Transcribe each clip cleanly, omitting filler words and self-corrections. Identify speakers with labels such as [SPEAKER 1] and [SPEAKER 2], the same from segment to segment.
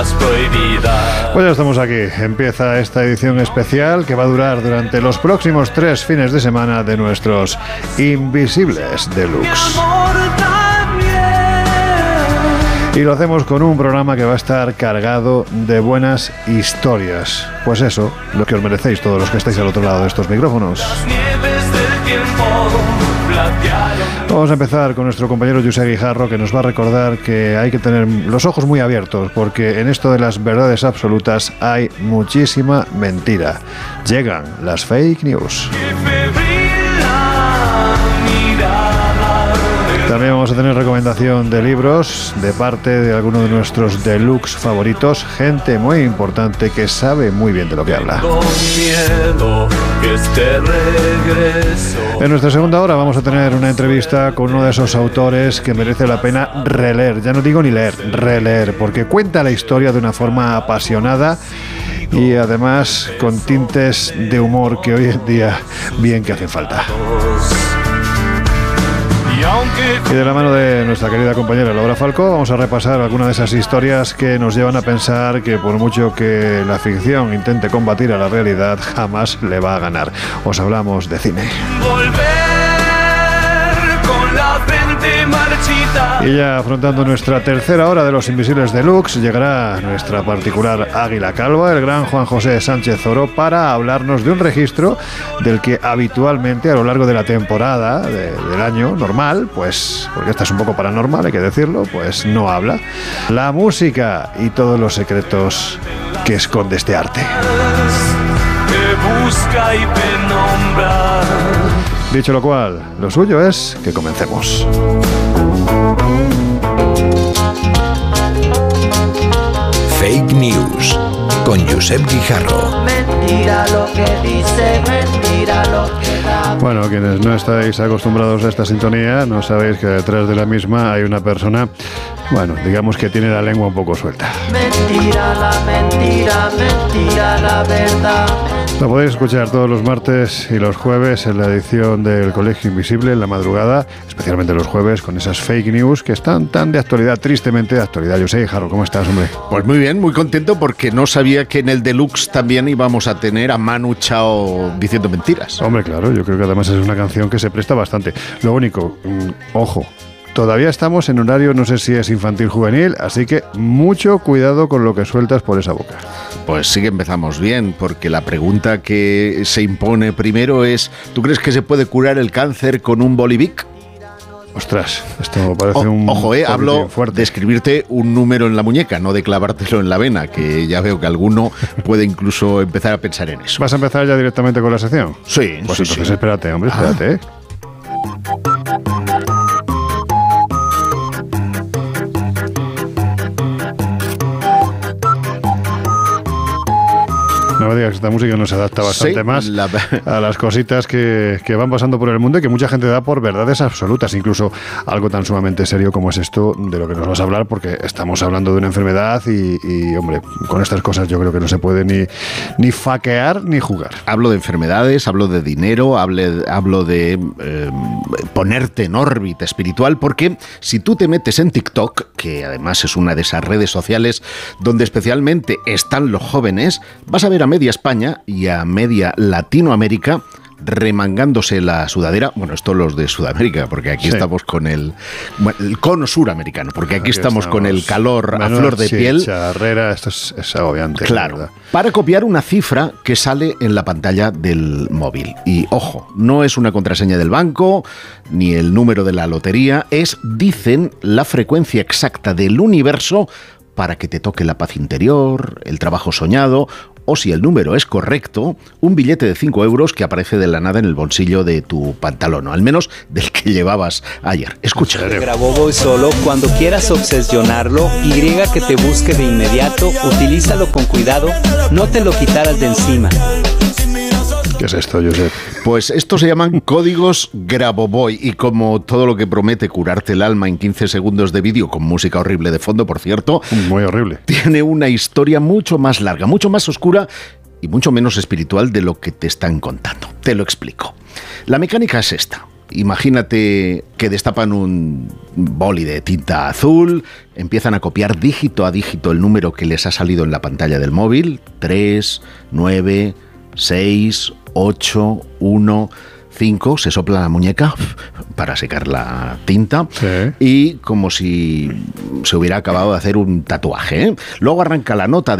[SPEAKER 1] Pues ya estamos aquí, empieza esta edición especial que va a durar durante los próximos 3 fines de semana de nuestros Invisibles Deluxe. Y lo hacemos con un programa que va a estar cargado de buenas historias. Pues eso, lo que os merecéis todos los que estáis al otro lado de estos micrófonos. Vamos a empezar con nuestro compañero Josep Guijarro, que nos va a recordar que hay que tener los ojos muy abiertos, porque en esto de las verdades absolutas hay muchísima mentira. Llegan las fake news. También vamos a tener recomendación de libros de parte de algunos de nuestros deluxe favoritos, gente muy importante que sabe muy bien de lo que habla. En nuestra segunda hora vamos a tener una entrevista con uno de esos autores que merece la pena releer, ya no digo ni leer, releer, porque cuenta la historia de una forma apasionada y además con tintes de humor que hoy en día bien que hacen falta. Y de la mano de nuestra querida compañera Laura Falcó vamos a repasar algunas de esas historias que nos llevan a pensar que por mucho que la ficción intente combatir a la realidad, jamás le va a ganar. Os hablamos de cine. Y ya afrontando nuestra tercera hora de los Invisibles Deluxe, llegará nuestra particular águila calva, el gran Juan José Sánchez Oro, para hablarnos de un registro del que habitualmente a lo largo de la temporada del año normal, pues, porque esta es un poco paranormal, hay que decirlo, pues no habla. La música y todos los secretos que esconde este arte. Dicho lo cual, lo suyo es que comencemos.
[SPEAKER 2] Fake News con Josep Guijarro.
[SPEAKER 3] Mentira lo que dice, mentira lo que da.
[SPEAKER 1] Bueno, quienes no estáis acostumbrados a esta sintonía, no sabéis que detrás de la misma hay una persona, bueno, digamos que tiene la lengua un poco suelta.
[SPEAKER 3] Mentira la mentira, mentira la verdad.
[SPEAKER 1] Lo podéis escuchar todos los martes y los jueves en la edición del Colegio Invisible en la madrugada, especialmente los jueves, con esas fake news que están tan de actualidad, tristemente de actualidad. José Guijarro, ¿cómo estás, hombre?
[SPEAKER 4] Pues muy bien, muy contento porque no sabía que en el Deluxe también íbamos a tener a Manu Chao diciendo mentiras.
[SPEAKER 1] Hombre, claro, yo creo que además es una canción que se presta bastante. Lo único, ojo, todavía estamos en horario, no sé si es infantil juvenil, así que mucho cuidado con lo que sueltas por esa boca.
[SPEAKER 4] Pues sí que empezamos bien, porque la pregunta que se impone primero es: ¿tú crees que se puede curar el cáncer con un Bolivic?
[SPEAKER 1] Ostras, esto parece
[SPEAKER 4] Ojo, hablo fuerte. De escribirte un número en la muñeca, no de clavártelo en la vena, que ya veo que alguno puede incluso empezar a pensar en eso.
[SPEAKER 1] ¿Vas a empezar ya directamente con la sección?
[SPEAKER 4] Sí,
[SPEAKER 1] pues
[SPEAKER 4] sí,
[SPEAKER 1] entonces
[SPEAKER 4] sí.
[SPEAKER 1] Espérate, hombre, espérate. No me digas que esta música nos adapta bastante más a las cositas que van pasando por el mundo y que mucha gente da por verdades absolutas, incluso algo tan sumamente serio como es esto de lo que nos vas a hablar, porque estamos hablando de una enfermedad y hombre, con estas cosas yo creo que no se puede ni faquear ni jugar.
[SPEAKER 4] Hablo de enfermedades, hablo de dinero, hablo de ponerte en órbita espiritual, porque si tú te metes en TikTok, que además es una de esas redes sociales donde especialmente están los jóvenes, vas a ver a media España y a media Latinoamérica remangándose la sudadera. Bueno, esto los de Sudamérica, porque aquí estamos con el cono suramericano, porque aquí estamos con el calor a flor de piel.
[SPEAKER 1] Charrera, esto es agobiante.
[SPEAKER 4] Claro, para copiar una cifra que sale en la pantalla del móvil. Y ojo, no es una contraseña del banco, ni el número de la lotería, dicen, la frecuencia exacta del universo para que te toque la paz interior, el trabajo soñado, o si el número es correcto, un billete de 5 euros que aparece de la nada en el bolsillo de tu pantalón, o al menos del que llevabas ayer. Escucha.
[SPEAKER 5] Grabovoi solo, cuando quieras obsesionarlo, Y que te busque de inmediato, utilízalo con cuidado, no te lo quitaras de encima.
[SPEAKER 1] ¿Qué es esto, Josep?
[SPEAKER 4] Pues estos se llaman códigos Grabovoi, y como todo lo que promete curarte el alma en 15 segundos de vídeo con música horrible de fondo, por cierto,
[SPEAKER 1] muy horrible,
[SPEAKER 4] tiene una historia mucho más larga, mucho más oscura y mucho menos espiritual de lo que te están contando. Te lo explico. La mecánica es esta. Imagínate que destapan un boli de tinta azul, empiezan a copiar dígito a dígito el número que les ha salido en la pantalla del móvil, 3, 9, 6, 8, 1... 5, se sopla la muñeca para secar la tinta, sí, y como si se hubiera acabado de hacer un tatuaje, ¿eh? Luego arranca una nota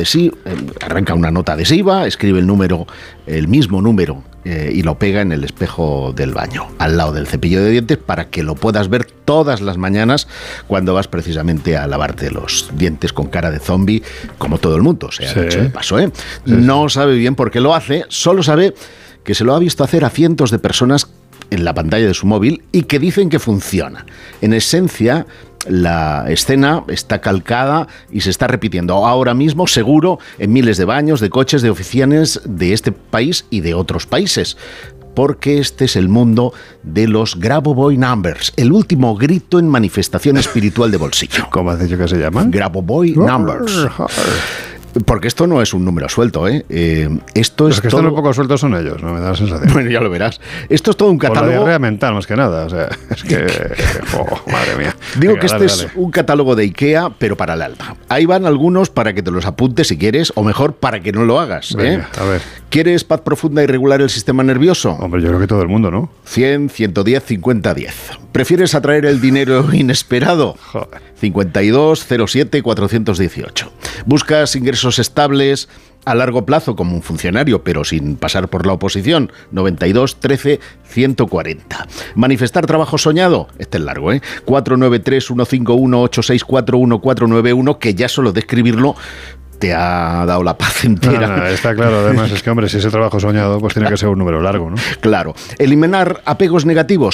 [SPEAKER 4] adhesiva, escribe el mismo número y lo pega en el espejo del baño, al lado del cepillo de dientes, para que lo puedas ver todas las mañanas cuando vas precisamente a lavarte los dientes con cara de zombie, como todo el mundo, se ha dicho de paso, ¿eh? Sí, no sabe bien por qué lo hace, solo sabe que se lo ha visto hacer a cientos de personas en la pantalla de su móvil y que dicen que funciona. En esencia, la escena está calcada y se está repitiendo ahora mismo, seguro, en miles de baños, de coches, de oficinas de este país y de otros países. Porque este es el mundo de los Grabovoi Numbers, el último grito en manifestación espiritual de bolsillo.
[SPEAKER 1] ¿Cómo has dicho que se llaman?
[SPEAKER 4] Grabovoi Numbers. Porque esto no es un número suelto, ¿eh? Esto es
[SPEAKER 1] que
[SPEAKER 4] todo...
[SPEAKER 1] están un poco sueltos son ellos, ¿no? Me da la sensación.
[SPEAKER 4] Bueno, ya lo verás. Esto es todo un catálogo...
[SPEAKER 1] Por la diarrea mental, más que nada. O sea, es que... madre mía.
[SPEAKER 4] Digo que este es un catálogo de IKEA, pero para el alma. Ahí van algunos para que te los apuntes si quieres, o mejor, para que no lo hagas.
[SPEAKER 1] Venga, a ver.
[SPEAKER 4] ¿Quieres paz profunda y regular el sistema nervioso?
[SPEAKER 1] Hombre, yo creo que todo el mundo, ¿no?
[SPEAKER 4] 100, 110, 50, 10. ¿Prefieres atraer el dinero inesperado?
[SPEAKER 1] Joder.
[SPEAKER 4] 52, 07, 418. ¿Buscas ingresos estables a largo plazo como un funcionario, pero sin pasar por la oposición? 92, 13, 140. ¿Manifestar trabajo soñado? Este es largo, ¿eh? 493, 151, 864, 1491, que ya solo de escribirlo te ha dado la paz entera.
[SPEAKER 1] No, está claro, además es que, hombre, si ese trabajo soñado, pues tiene que ser un número largo, ¿no?
[SPEAKER 4] Claro. Eliminar apegos negativos,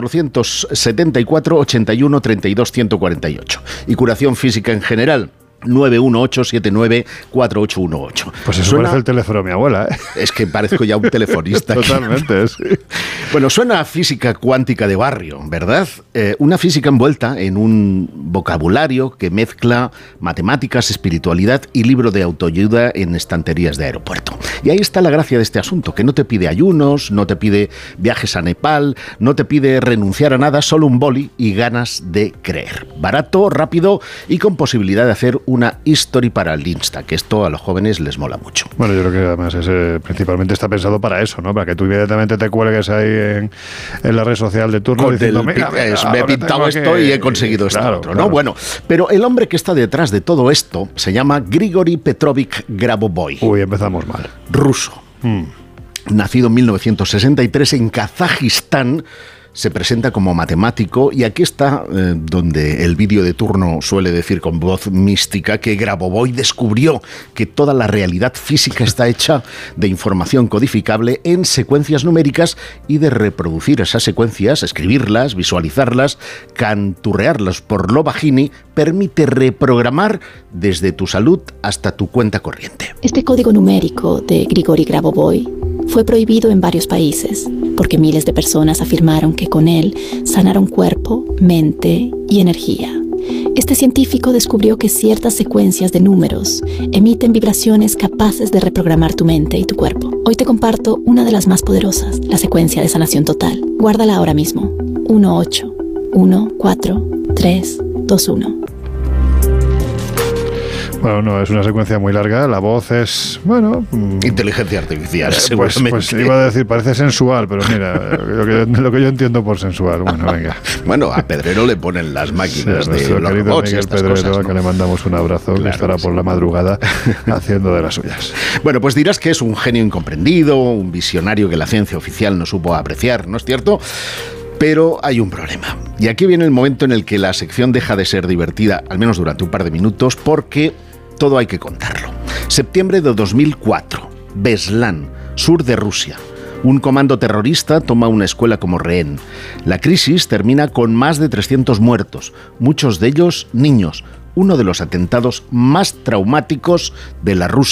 [SPEAKER 4] 474, 81, 32, 148. Y curación física en general, 918794818.
[SPEAKER 1] Pues eso parece el teléfono de mi abuela, ¿eh?
[SPEAKER 4] Es que parezco ya un telefonista.
[SPEAKER 1] Totalmente, sí.
[SPEAKER 4] Bueno, suena a física cuántica de barrio, ¿verdad? Una física envuelta en un vocabulario que mezcla matemáticas, espiritualidad y libro de autoayuda en estanterías de aeropuerto. Y ahí está la gracia de este asunto, que no te pide ayunos, no te pide viajes a Nepal, no te pide renunciar a nada, solo un boli y ganas de creer. Barato, rápido y con posibilidad de hacer una history para el Insta, que esto a los jóvenes les mola mucho.
[SPEAKER 1] Bueno, yo creo que además principalmente está pensado para eso, ¿no? Para que tú inmediatamente te cuelgues ahí en la red social de turno diciendo,
[SPEAKER 4] me he pintado esto y he conseguido esto otro, ¿no? Bueno, pero el hombre que está detrás de todo esto se llama Grigori Petrovich Grabovoi.
[SPEAKER 1] Uy, empezamos mal.
[SPEAKER 4] Ruso. Nacido en 1963 en Kazajistán, se presenta como matemático y aquí está donde el vídeo de turno suele decir con voz mística que Grabovoi descubrió que toda la realidad física está hecha de información codificable en secuencias numéricas y de reproducir esas secuencias, escribirlas, visualizarlas, canturrearlas por lo bajini, permite reprogramar desde tu salud hasta tu cuenta corriente.
[SPEAKER 6] Este código numérico de Grigori Grabovoi fue prohibido en varios países porque miles de personas afirmaron que con él sanaron cuerpo, mente y energía. Este científico descubrió que ciertas secuencias de números emiten vibraciones capaces de reprogramar tu mente y tu cuerpo. Hoy te comparto una de las más poderosas, la secuencia de sanación total. Guárdala ahora mismo. 18143221.
[SPEAKER 1] Bueno, no, es una secuencia muy larga, la voz es, bueno...
[SPEAKER 4] inteligencia artificial,
[SPEAKER 1] seguramente. Pues iba a decir, parece sensual, pero mira, lo que yo entiendo por sensual, bueno, venga.
[SPEAKER 4] Bueno, a Pedrero le ponen las máquinas de los robots y estas
[SPEAKER 1] Pedrero,
[SPEAKER 4] cosas, ¿no?
[SPEAKER 1] Que le mandamos un abrazo, claro, que estará por la madrugada haciendo de las suyas.
[SPEAKER 4] Bueno, pues dirás que es un genio incomprendido, un visionario que la ciencia oficial no supo apreciar, ¿no es cierto? Pero hay un problema. Y aquí viene el momento en el que la sección deja de ser divertida, al menos durante un par de minutos, porque todo hay que contarlo. Septiembre de 2004, Beslan, sur de Rusia. Un comando terrorista toma una escuela como rehén. La crisis termina con más de 300 muertos, muchos de ellos niños. Uno de los atentados más traumáticos de la Rusia